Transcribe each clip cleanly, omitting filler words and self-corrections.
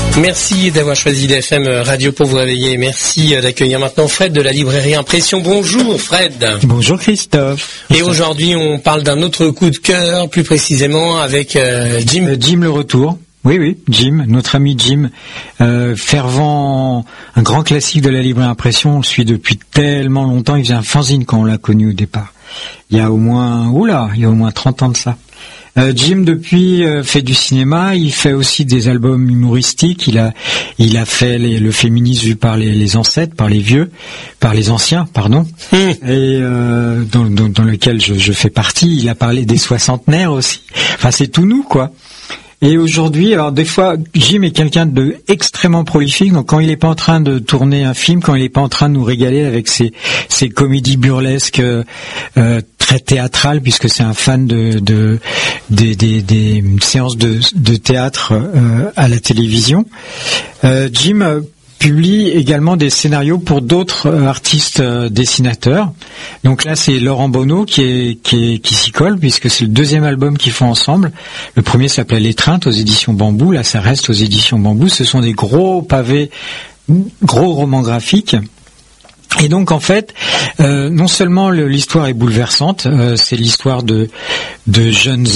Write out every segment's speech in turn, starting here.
Merci d'avoir choisi l'FM Radio pour vous réveiller. Merci d'accueillir maintenant Fred de la librairie Impression. Bonjour Fred. Bonjour Christophe. Et aujourd'hui on parle d'un autre coup de cœur, plus précisément avec Jim. Jim le retour. Oui, Jim, notre ami Jim, fervent, un grand classique de la librairie Impression. On le suit depuis tellement longtemps. Il faisait un fanzine quand on l'a connu au départ. Il y a au moins 30 ans de ça. Jim depuis fait du cinéma, il fait aussi des albums humoristiques, il a fait le féminisme vu par les ancêtres, par les anciens, pardon. Et dans lequel je fais partie, il a parlé des soixantenaires aussi. Enfin c'est tout nous quoi. Et aujourd'hui, alors des fois, Jim est quelqu'un de extrêmement prolifique. Donc quand il n'est pas en train de tourner un film, quand il n'est pas en train de nous régaler avec ses comédies burlesques très théâtrales, puisque c'est un fan des séances de théâtre à la télévision, Jim publie également des scénarios pour d'autres artistes dessinateurs. Donc là, c'est Laurent Bonneau qui s'y colle, puisque c'est le deuxième album qu'ils font ensemble. Le premier s'appelait L'étreinte aux éditions Bambou. Là, ça reste aux éditions Bambou. Ce sont des gros pavés, gros romans graphiques. Et donc en fait, non seulement l'histoire est bouleversante, c'est l'histoire de jeunes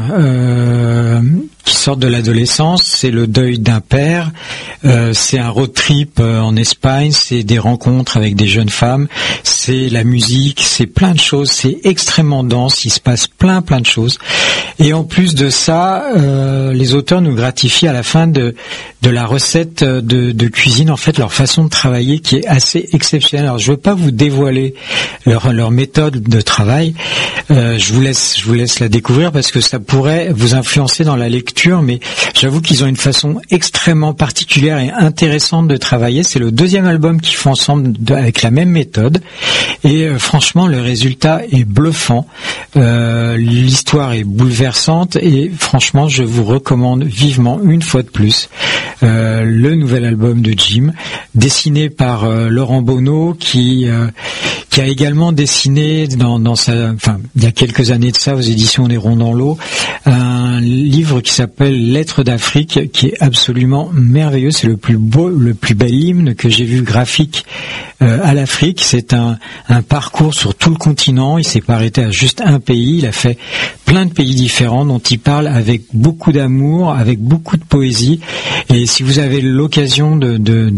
hommes qui sortent de l'adolescence, c'est le deuil d'un père, c'est un road trip en Espagne, c'est des rencontres avec des jeunes femmes, c'est la musique, c'est plein de choses, c'est extrêmement dense, il se passe plein de choses. Et en plus de ça, les auteurs nous gratifient à la fin de la recette de cuisine, en fait leur façon de travailler qui est assez exceptionnelle. Alors je veux pas vous dévoiler leur méthode de travail, je vous laisse la découvrir parce que ça pourrait vous influencer dans la lecture, mais j'avoue qu'ils ont une façon extrêmement particulière et intéressante de travailler. C'est le deuxième album qu'ils font ensemble avec la même méthode et franchement le résultat est bluffant, l'histoire est bouleversante et franchement je vous recommande vivement une fois de plus le nouvel album de Jim, dessiné par Laurent Bonneau qui a également dessiné il y a quelques années de ça aux éditions des Ronds dans l'eau, un livre qui s'appelle Lettres d'Afrique, qui est absolument merveilleux. C'est le plus beau, le plus bel hymne que j'ai vu graphique à l'Afrique. C'est un parcours sur tout le continent. Il s'est pas arrêté à juste un pays. Il a fait plein de pays différents dont il parle avec beaucoup d'amour, avec beaucoup de poésie. Et si vous avez l'occasion de